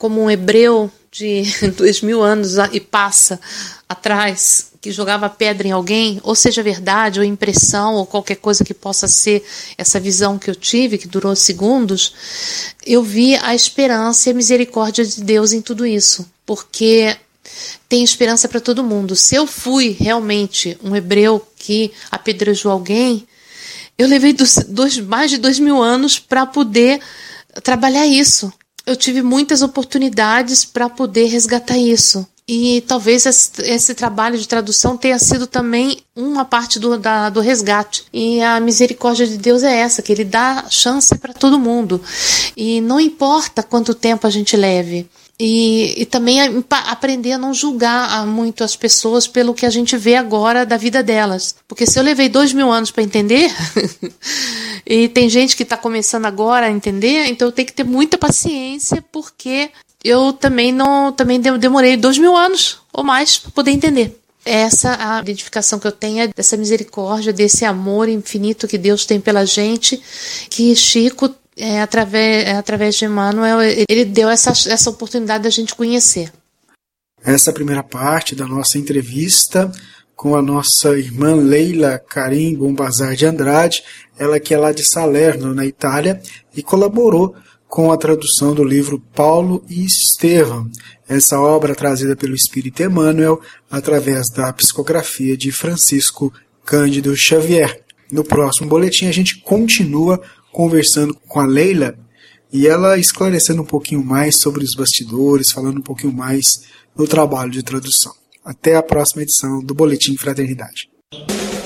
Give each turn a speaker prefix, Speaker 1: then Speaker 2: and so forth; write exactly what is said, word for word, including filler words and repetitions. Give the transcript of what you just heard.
Speaker 1: como um hebreu de dois mil anos e passa atrás, que jogava pedra em alguém, ou seja verdade, ou impressão, ou qualquer coisa que possa ser essa visão que eu tive, que durou segundos, eu vi a esperança e a misericórdia de Deus em tudo isso, porque tem esperança para todo mundo. Se eu fui realmente um hebreu que apedrejou alguém, eu levei dos, dois, mais de dois mil anos para poder trabalhar isso. Eu tive muitas oportunidades para poder resgatar isso. E talvez esse, esse trabalho de tradução tenha sido também uma parte do, da, do resgate. E a misericórdia de Deus é essa, que Ele dá chance para todo mundo. E não importa quanto tempo a gente leve. E, e também a, a aprender a não julgar muito as pessoas pelo que a gente vê agora da vida delas. Porque se eu levei dois mil anos para entender, e tem gente que está começando agora a entender, então eu tenho que ter muita paciência, porque eu também não também demorei dois mil anos ou mais para poder entender. Essa a identificação que eu tenho é dessa misericórdia, desse amor infinito que Deus tem pela gente, que Chico, é, através, é, através de Emmanuel, ele deu essa, essa oportunidade da gente conhecer.
Speaker 2: Essa é a primeira parte da nossa entrevista com a nossa irmã Leila Karim Bombazar de Andrade, ela que é lá de Salerno, na Itália, e colaborou com a tradução do livro Paulo e Estevão, essa obra trazida pelo Espírito Emmanuel através da psicografia de Francisco Cândido Xavier. No próximo boletim a gente continua conversando com a Leila e ela esclarecendo um pouquinho mais sobre os bastidores, falando um pouquinho mais do trabalho de tradução. Até a próxima edição do Boletim Fraternidade.